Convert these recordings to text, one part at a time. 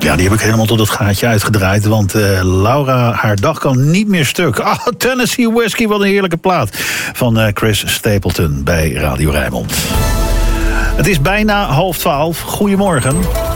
Ja, die heb ik helemaal tot het gaatje uitgedraaid. Want Laura, haar dag kan niet meer stuk. Tennessee Whiskey, wat een heerlijke plaat. Van Chris Stapleton bij Radio Rijnmond. Het is bijna 11:30. Goedemorgen.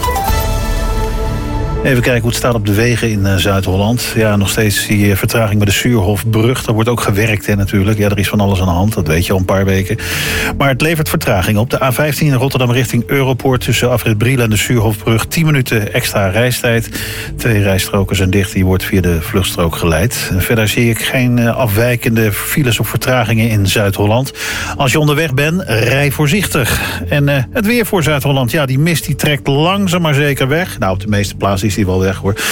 Even kijken hoe het staat op de wegen in Zuid-Holland. Ja, nog steeds die vertraging bij de Suurhofbrug. Daar wordt ook gewerkt natuurlijk. Ja, er is van alles aan de hand, dat weet je al een paar weken. Maar het levert vertraging op. De A15 in Rotterdam richting Europoort tussen afrit Brielen en de Suurhofbrug. 10 minuten extra reistijd. 2 rijstroken zijn dicht. Die wordt via de vluchtstrook geleid. En verder zie ik geen afwijkende files of vertragingen in Zuid-Holland. Als je onderweg bent, rij voorzichtig. En het weer voor Zuid-Holland, ja, die mist die trekt langzaam maar zeker weg. Nou, op de meeste plaatsen is die wel weg, hoor.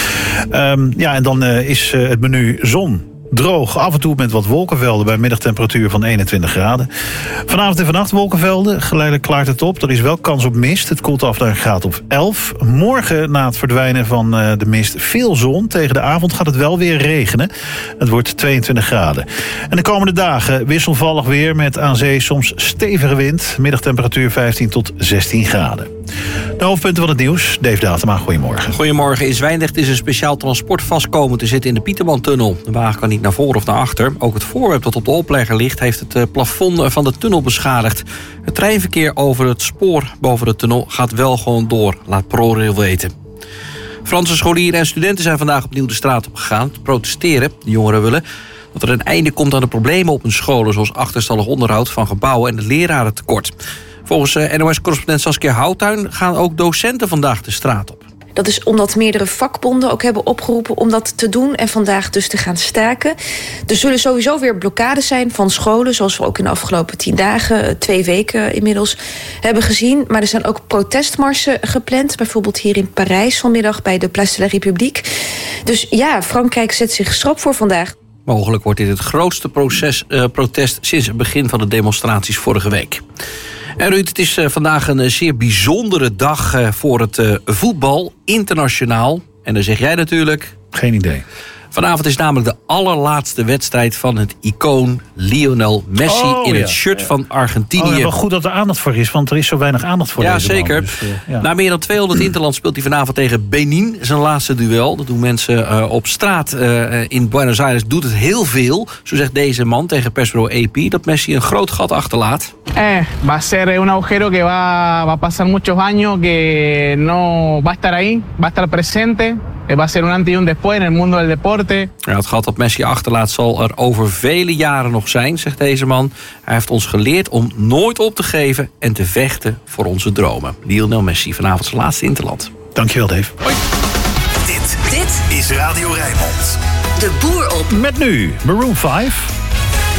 Ja, en dan is het menu zon. Droog, af en toe met wat wolkenvelden bij middagtemperatuur van 21 graden. Vanavond en vannacht wolkenvelden, geleidelijk klaart het op. Er is wel kans op mist, het koelt af naar een graad of 11. Morgen, na het verdwijnen van de mist, veel zon. Tegen de avond gaat het wel weer regenen. Het wordt 22 graden. En de komende dagen wisselvallig weer met aan zee soms stevige wind. Middagtemperatuur 15 tot 16 graden. De hoofdpunten van het nieuws. Dave Datema, goedemorgen. Goedemorgen. In Zwijndrecht is een speciaal transport vastkomen te zitten in de Pietermantunnel. De wagen kan niet naar voren of naar achter. Ook het voorwerp dat op de oplegger ligt heeft het plafond van de tunnel beschadigd. Het treinverkeer over het spoor boven de tunnel gaat wel gewoon door, laat ProRail weten. Franse scholieren en studenten zijn vandaag opnieuw de straat op gegaan te protesteren. De jongeren willen dat er een einde komt aan de problemen op hun scholen, zoals achterstallig onderhoud van gebouwen en het lerarentekort. Volgens NOS-correspondent Saskia Houtuin gaan ook docenten vandaag de straat op. Dat is omdat meerdere vakbonden ook hebben opgeroepen om dat te doen en vandaag dus te gaan staken. Er zullen sowieso weer blokkades zijn van scholen, zoals we ook in de afgelopen 10 dagen, 2 weken inmiddels, hebben gezien. Maar er zijn ook protestmarsen gepland, bijvoorbeeld hier in Parijs vanmiddag bij de Place de la République. Dus ja, Frankrijk zet zich schrap voor vandaag. Mogelijk wordt dit het grootste protest sinds het begin van de demonstraties vorige week. En Ruud, het is vandaag een zeer bijzondere dag voor het voetbal, internationaal. En dan zeg jij natuurlijk... Geen idee. Vanavond is namelijk de allerlaatste wedstrijd van het icoon Lionel Messi in het shirt van Argentinië. Wel goed dat er aandacht voor is, want er is zo weinig aandacht voor deze man. Zeker. Dus, Na meer dan 200 interlands speelt hij vanavond tegen Benin. Zijn laatste duel. Dat doen mensen op straat in Buenos Aires. Doet het heel veel. Zo zegt deze man tegen persbureau AP dat Messi een groot gat achterlaat. Va a ser un agujero que va a pasar muchos años, que no va a estar ahí, va a estar presente. Va a ser un antes y un después en el mundo del deporte. Ja, het gat dat Messi achterlaat zal er over vele jaren nog zijn, zegt deze man. Hij heeft ons geleerd om nooit op te geven en te vechten voor onze dromen. Lionel Messi, vanavond zijn laatste interland. Dankjewel, Dave. Hoi. Dit is Radio Rijnmond. De Boer op. Met nu Maroon 5.